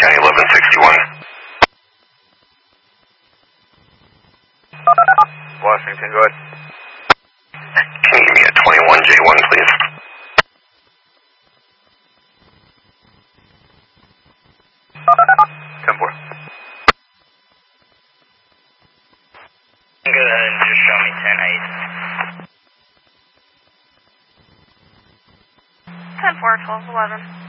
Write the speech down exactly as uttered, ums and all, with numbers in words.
County eleven sixty-one. Washington, go ahead. Can you give me a twenty-one J one, please? ten four. Go ahead and just show me ten eight. ten four, twelve eleven.